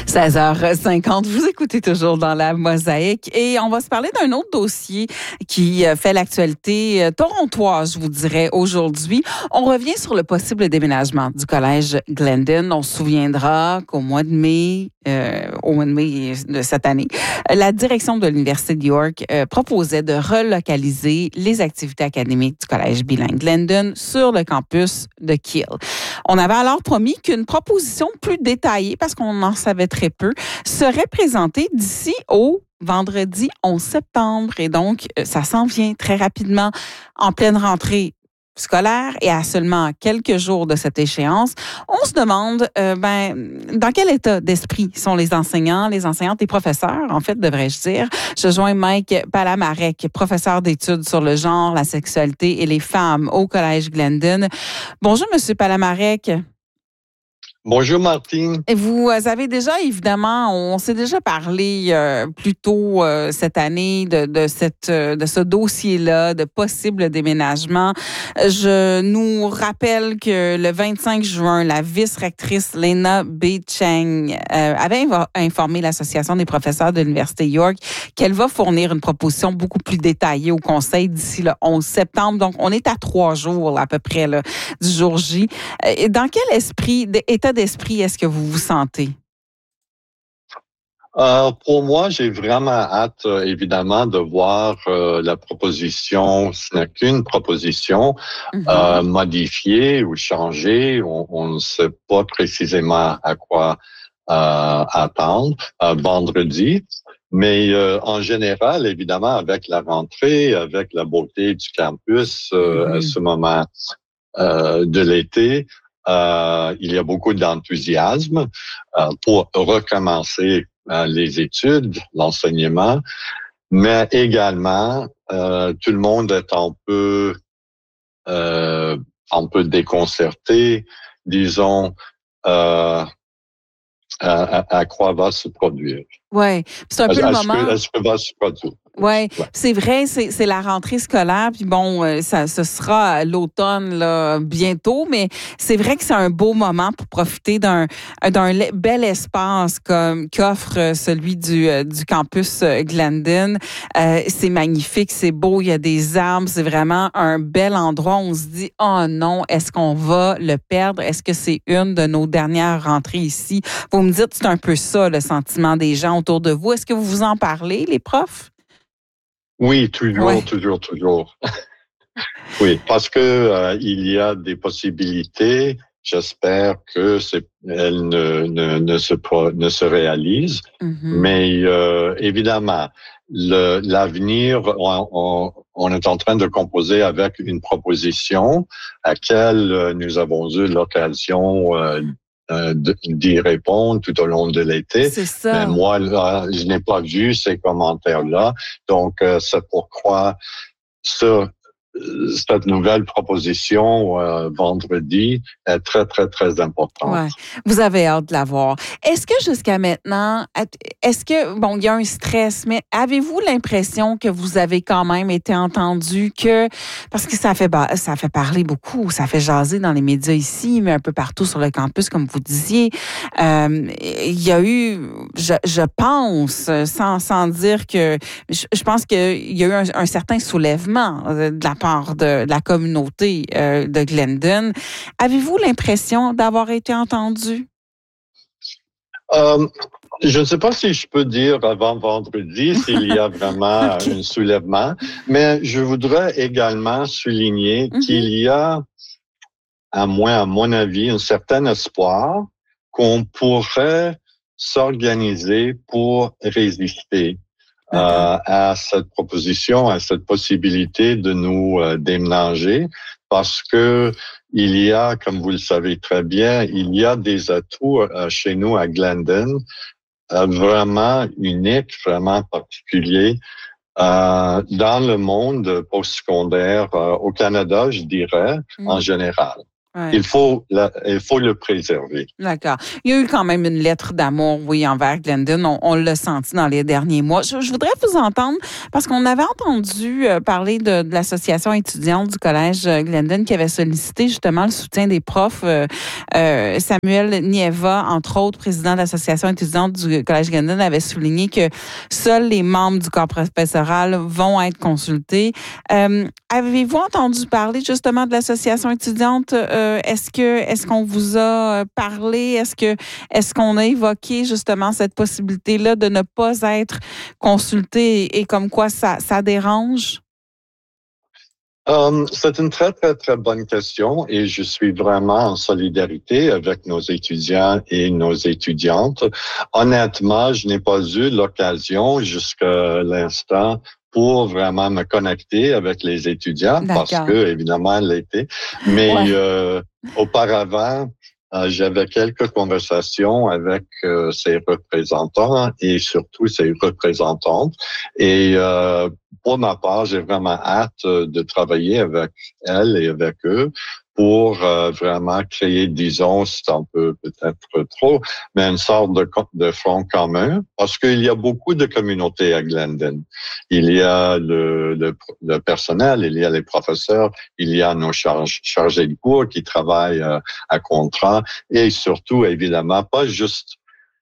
16h50, vous écoutez toujours dans la mosaïque et on va se parler d'un autre dossier qui fait l'actualité torontoise, je vous dirais, aujourd'hui. On revient sur le possible déménagement du collège Glendon. On se souviendra qu'au mois de mai, de cette année, la direction de l'Université de York proposait de relocaliser les activités académiques du collège bilingue Glendon sur le campus de Keele. On avait alors promis qu'une proposition plus détaillée, parce qu'on en savait très peu, serait présentée d'ici au vendredi 11 septembre. Et donc, ça s'en vient très rapidement en pleine rentrée scolaire et à seulement quelques jours de cette échéance. On se demande, dans quel état d'esprit sont les enseignantes, les professeurs, en fait, devrais-je dire. Je joins Mike Palamarek, professeur d'études sur le genre, la sexualité et les femmes au Collège Glendon. Bonjour, Monsieur Palamarek. Bonjour, Martine. Et vous avez déjà, évidemment, on s'est déjà parlé plus tôt cette année de ce dossier-là, de possible déménagement. Je nous rappelle que le 25 juin, la vice-rectrice Lena B. Cheng avait informé l'Association des professeurs de l'Université York qu'elle va fournir une proposition beaucoup plus détaillée au Conseil d'ici le 11 septembre. Donc, on est à 3 jours à peu près là, du jour J. Et dans quel état d'esprit est-ce que vous vous sentez? Pour moi, j'ai vraiment hâte, évidemment, de voir la proposition. Ce n'est qu'une proposition modifiée ou changée. On ne sait pas précisément à quoi attendre vendredi. Mais en général, évidemment, avec la rentrée, avec la beauté du campus à ce moment de l'été, il y a beaucoup d'enthousiasme pour recommencer les études, l'enseignement, mais également tout le monde est un peu déconcerté, disons, à quoi va se produire. Oui, c'est un peu le moment. Est-ce que va se produire? Oui, c'est vrai, c'est la rentrée scolaire, puis bon, ce sera l'automne là bientôt, mais c'est vrai que c'est un beau moment pour profiter d'un bel espace qu'offre celui du campus Glendon. C'est magnifique, c'est beau, il y a des arbres, c'est vraiment un bel endroit. On se dit, oh non, est-ce qu'on va le perdre? Est-ce que c'est une de nos dernières rentrées ici? Vous me dites, c'est un peu ça le sentiment des gens autour de vous. Est-ce que vous vous en parlez, les profs? Oui, toujours. Oui, parce que il y a des possibilités. J'espère que elles ne se réalisent. Mais évidemment, l'avenir, on est en train de composer avec une proposition à laquelle nous avons eu l'occasion d'y répondre tout au long de l'été. C'est ça. Mais moi, là, je n'ai pas vu ces commentaires-là. Donc, c'est pourquoi cette nouvelle proposition vendredi est très, très, très importante. Ouais. Vous avez hâte de la voir. Est-ce que jusqu'à maintenant, il y a un stress, mais avez-vous l'impression que vous avez quand même été entendu parce que ça fait parler beaucoup, ça fait jaser dans les médias ici, mais un peu partout sur le campus, comme vous disiez. Il y a eu, je pense, sans dire que, je pense qu'il y a eu un certain soulèvement de la part de la communauté de Glendon. Avez-vous l'impression d'avoir été entendu? Je ne sais pas si je peux dire avant vendredi s'il y a vraiment un soulèvement, mais je voudrais également souligner qu'il y a, à mon avis, un certain espoir qu'on pourrait s'organiser pour résister à cette proposition, à cette possibilité de nous déménager, parce que il y a, comme vous le savez très bien, il y a des atouts chez nous à Glendon vraiment uniques, vraiment particuliers dans le monde postsecondaire au Canada, je dirais, en général. Ouais. il faut le préserver. D'accord. Il y a eu quand même une lettre d'amour, oui, envers Glendon. On l'a senti dans les derniers mois. Je voudrais vous entendre, parce qu'on avait entendu parler de l'association étudiante du Collège Glendon qui avait sollicité justement le soutien des profs. Samuel Nieva, entre autres, président de l'association étudiante du Collège Glendon, avait souligné que seuls les membres du corps professoral vont être consultés. Avez-vous entendu parler justement de l'association étudiante? Est-ce qu'on vous a parlé? Est-ce qu'on a évoqué justement cette possibilité-là de ne pas être consulté et comme quoi ça dérange? C'est une très, très, très bonne question et je suis vraiment en solidarité avec nos étudiants et nos étudiantes. Honnêtement, je n'ai pas eu l'occasion jusqu'à l'instant pour vraiment me connecter avec les étudiants parce que, évidemment, l'été. Mais auparavant, j'avais quelques conversations avec ses représentants et surtout ses représentantes. Et pour ma part, j'ai vraiment hâte de travailler avec elles et avec eux pour vraiment créer, disons, c'est un peu peut-être trop, mais une sorte de front commun, parce qu'il y a beaucoup de communautés à Glendon. Il y a le personnel, il y a les professeurs, il y a nos chargés de cours qui travaillent à contrat, et surtout, évidemment, pas juste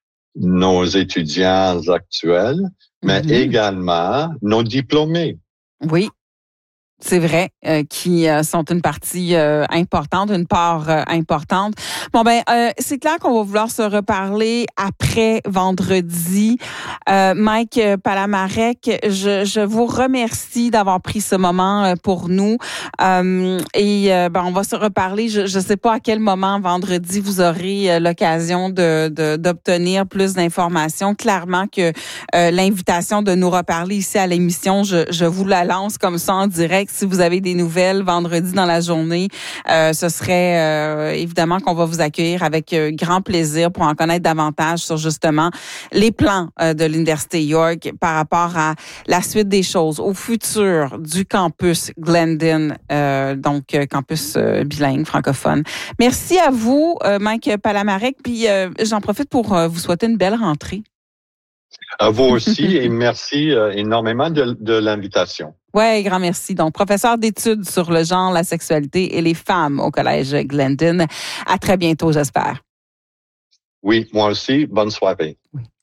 nos étudiants actuels, mais également nos diplômés. Oui. C'est vrai, qui sont une partie importante, une part importante. Bon c'est clair qu'on va vouloir se reparler après vendredi. Mike Palamarek, je vous remercie d'avoir pris ce moment pour nous. On va se reparler. Je sais pas à quel moment vendredi vous aurez l'occasion d'obtenir plus d'informations. Clairement que l'invitation de nous reparler ici à l'émission, je vous la lance comme ça en direct. Si vous avez des nouvelles vendredi dans la journée, ce serait évidemment qu'on va vous accueillir avec grand plaisir pour en connaître davantage sur justement les plans de l'Université York par rapport à la suite des choses, au futur du campus Glendon, campus bilingue, francophone. Merci à vous, Mike Palamarek, puis j'en profite pour vous souhaiter une belle rentrée. À vous aussi et merci énormément de l'invitation. Oui, grand merci. Donc, professeur d'études sur le genre, la sexualité et les femmes au Collège Glendon. À très bientôt, j'espère. Oui, moi aussi. Bonne soirée. Oui.